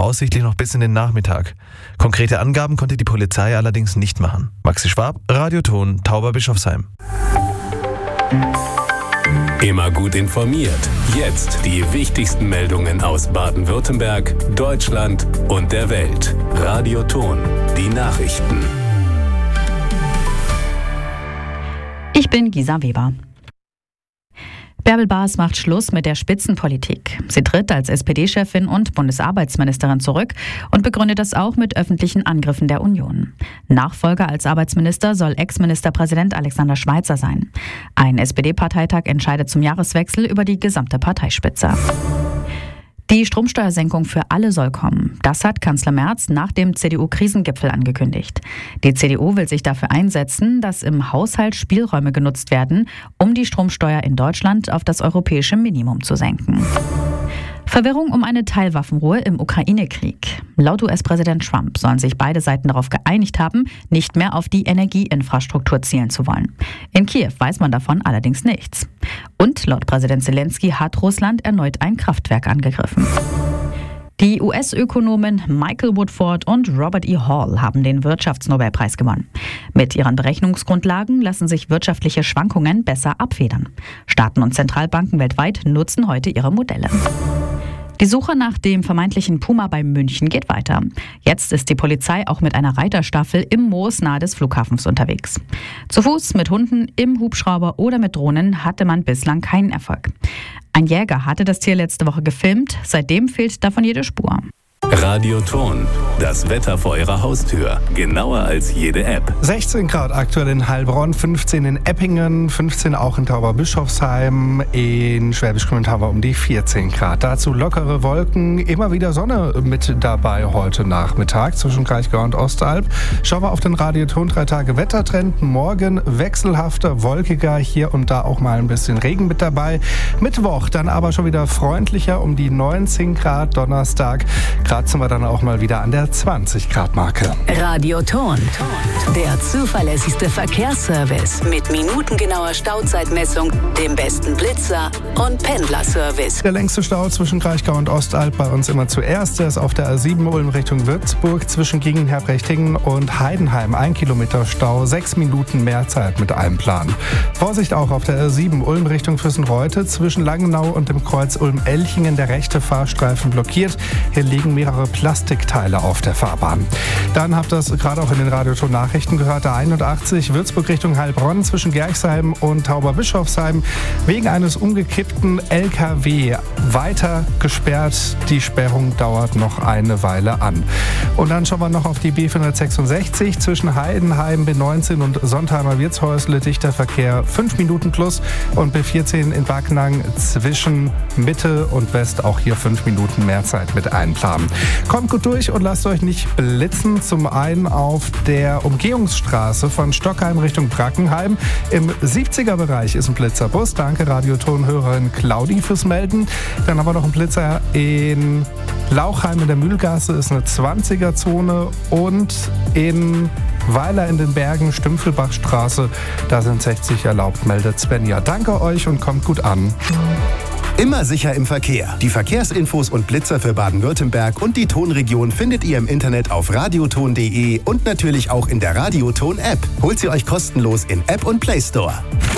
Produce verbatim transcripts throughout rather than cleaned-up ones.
voraussichtlich noch bis in den Nachmittag. Konkrete Angaben konnte die Polizei allerdings nicht machen. Maxi Schwab, Radioton, Tauberbischofsheim. Immer gut informiert. Jetzt die wichtigsten Meldungen aus Baden-Württemberg, Deutschland und der Welt. Radioton, die Nachrichten. Ich bin Gisa Weber. Bärbel Baas macht Schluss mit der Spitzenpolitik. Sie tritt als S P D-Chefin und Bundesarbeitsministerin zurück und begründet das auch mit öffentlichen Angriffen der Union. Nachfolger als Arbeitsminister soll Ex-Ministerpräsident Alexander Schweitzer sein. Ein S P D-Parteitag entscheidet zum Jahreswechsel über die gesamte Parteispitze. Die Stromsteuersenkung für alle soll kommen. Das hat Kanzler Merz nach dem C D U-Krisengipfel angekündigt. Die C D U will sich dafür einsetzen, dass im Haushalt Spielräume genutzt werden, um die Stromsteuer in Deutschland auf das europäische Minimum zu senken. Verwirrung um eine Teilwaffenruhe im Ukraine-Krieg. Laut U S-Präsident Trump sollen sich beide Seiten darauf geeinigt haben, nicht mehr auf die Energieinfrastruktur zielen zu wollen. In Kiew weiß man davon allerdings nichts. Und laut Präsident Zelensky hat Russland erneut ein Kraftwerk angegriffen. Die U S-Ökonomen Michael Woodford und Robert E. Hall haben den Wirtschaftsnobelpreis gewonnen. Mit ihren Berechnungsgrundlagen lassen sich wirtschaftliche Schwankungen besser abfedern. Staaten und Zentralbanken weltweit nutzen heute ihre Modelle. Die Suche nach dem vermeintlichen Puma bei München geht weiter. Jetzt ist die Polizei auch mit einer Reiterstaffel im Moos nahe des Flughafens unterwegs. Zu Fuß, mit Hunden, im Hubschrauber oder mit Drohnen hatte man bislang keinen Erfolg. Ein Jäger hatte das Tier letzte Woche gefilmt, seitdem fehlt davon jede Spur. Radioton, das Wetter vor Ihrer Haustür. Genauer als jede App. sechzehn Grad aktuell in Heilbronn, fünfzehn in Eppingen, fünfzehn auch in Tauberbischofsheim, in Schwäbisch Gmünd haben wir um die vierzehn Grad. Dazu lockere Wolken, immer wieder Sonne mit dabei heute Nachmittag zwischen Kraichgau und Ostalb. Schauen wir auf den Radioton drei Tage Wettertrend. Morgen wechselhafter, wolkiger, hier und da auch mal ein bisschen Regen mit dabei. Mittwoch dann aber schon wieder freundlicher um die neunzehn Grad, Donnerstag kratzen wir dann auch mal wieder an der zwanzig Grad Marke. Radioton, der zuverlässigste Verkehrsservice mit minutengenauer Stauzeitmessung, dem besten Blitzer und Pendlerservice. Der längste Stau zwischen Kraichgau und Ostalb bei uns immer zuerst. Der ist auf der A sieben Ulm Richtung Würzburg zwischen Gießen-Herbrechtingen und Heidenheim. Ein Kilometer Stau, sechs Minuten mehr Zeit mit Einplan. Vorsicht auch auf der A sieben Ulm Richtung Füssenreute zwischen Langenau und dem Kreuz Ulm-Elchingen. Der rechte Fahrstreifen blockiert. Hier liegen mehrere Plastikteile auf der Fahrbahn. Dann habt ihr es gerade auch in den Radioton-Nachrichten gehört, der einundachtzig Würzburg Richtung Heilbronn zwischen Gerchsheim und Tauberbischofsheim wegen eines umgekippten L K W weiter gesperrt. Die Sperrung dauert noch eine Weile an. Und dann schauen wir noch auf die B vierhundertsechsundsechzig zwischen Heidenheim, B neunzehn und Sontheimer Wirtshäusle, dichter Verkehr fünf Minuten plus, und B vierzehn in Backnang zwischen Mitte und West auch hier fünf Minuten mehr Zeit mit Einplan. Kommt gut durch und lasst euch nicht blitzen. Zum einen auf der Umgehungsstraße von Stockheim Richtung Brackenheim. Im siebziger Bereich ist ein Blitzerbus. Danke Radioton-Hörerin Claudi fürs Melden. Dann haben wir noch einen Blitzer in Lauchheim in der Mühlgasse, ist eine zwanziger Zone, und in Weiler in den Bergen, Stümpfelbachstraße, da sind sechzig erlaubt, meldet Svenja. Danke euch und kommt gut an. Immer sicher im Verkehr. Die Verkehrsinfos und Blitzer für Baden-Württemberg und die Tonregion findet ihr im Internet auf radioton punkt de und natürlich auch in der Radioton-App. Holt sie euch kostenlos in App und Play Store.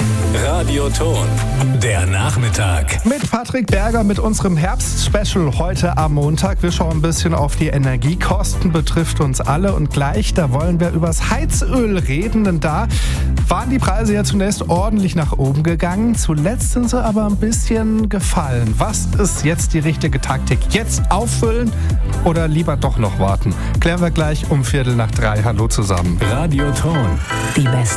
Radioton, der Nachmittag. Mit Patrick Berger mit unserem Herbst-Special heute am Montag. Wir schauen ein bisschen auf die Energiekosten, betrifft uns alle. Und gleich, da wollen wir übers Heizöl reden, denn da waren die Preise ja zunächst ordentlich nach oben gegangen. Zuletzt sind sie aber ein bisschen gefallen. Was ist jetzt die richtige Taktik? Jetzt auffüllen oder lieber doch noch warten? Klären wir gleich um Viertel nach drei. Hallo zusammen. Radioton. Die besten